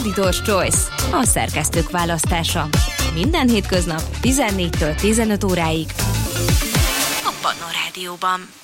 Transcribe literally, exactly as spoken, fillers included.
Editor's Choice, a szerkesztők választása. Minden hétköznap tizennégytől tizenöt óráig a Pannon Rádióban.